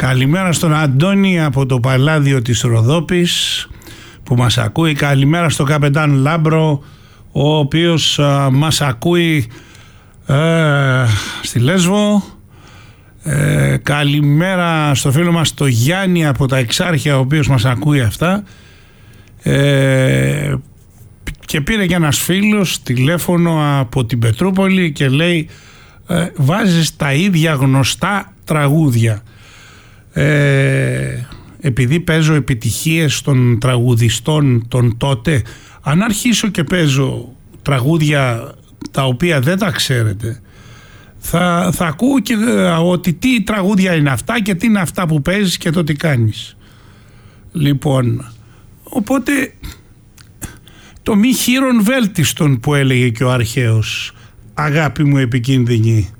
Καλημέρα στον Αντώνη από το Παλάδιο της Ροδόπης που μας ακούει. Καλημέρα στον Καπετάν Λάμπρο, ο οποίος μας ακούει στη Λέσβο. Καλημέρα στο φίλο μας το Γιάννη από τα Εξάρχεια, ο οποίος μας ακούει αυτά. Και πήρε και ένας φίλος τηλέφωνο από την Πετρούπολη και λέει βάζεις τα ίδια γνωστά τραγούδια. Επειδή παίζω επιτυχίες των τραγουδιστών των τότε, αν αρχίσω και παίζω τραγούδια τα οποία δεν τα ξέρετε, θα ακούω και ότι τι τραγούδια είναι αυτά και τι είναι αυτά που παίζεις και το τι κάνεις. Λοιπόν, οπότε το μη χείρον βέλτιστον που έλεγε και ο αρχαίος, αγάπη μου επικίνδυνη.